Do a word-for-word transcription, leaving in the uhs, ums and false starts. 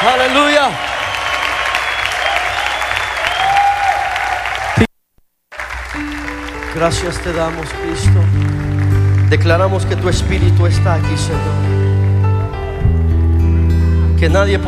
Aleluya. Gracias te damos, Cristo. Declaramos que tu Espíritu está aquí, Señor. Que nadie